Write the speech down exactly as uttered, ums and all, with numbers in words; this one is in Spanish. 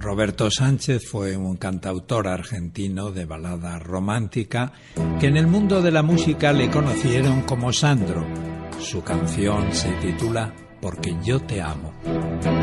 Roberto Sánchez fue un cantautor argentino de balada romántica que en el mundo de la música le conocieron como Sandro. Su canción se titula Porque yo te amo.